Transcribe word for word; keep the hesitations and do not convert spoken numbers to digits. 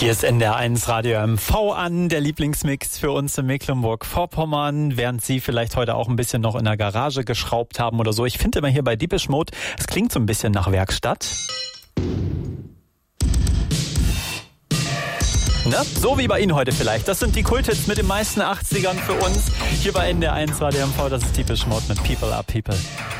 Hier ist N D R eins Radio M V an, der Lieblingsmix für uns in Mecklenburg-Vorpommern, während Sie vielleicht heute auch ein bisschen noch in der Garage geschraubt haben oder so. Ich finde immer hier bei Depeche Mode, es klingt so ein bisschen nach Werkstatt. Ne? So wie bei Ihnen heute vielleicht. Das sind die Kulthits mit den meisten achtzigern für uns. Hier bei N D R eins Radio M V, das ist Depeche Mode mit People Are People.